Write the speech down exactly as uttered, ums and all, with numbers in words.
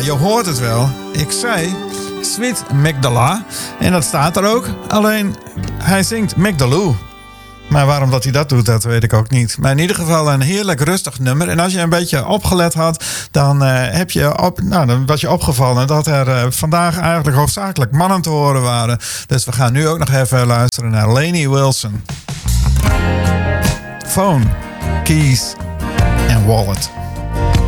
je hoort het wel. Ik zei Sweet Magdala. En dat staat er ook. Alleen, hij zingt Magdaloo. Maar waarom dat hij dat doet, dat weet ik ook niet. Maar in ieder geval een heerlijk rustig nummer. En als je een beetje opgelet had, dan, uh, heb je op, nou, dan was je opgevallen dat er uh, vandaag eigenlijk hoofdzakelijk mannen te horen waren. Dus we gaan nu ook nog even luisteren naar Lainey Wilson. Phone, Keys en Wallet.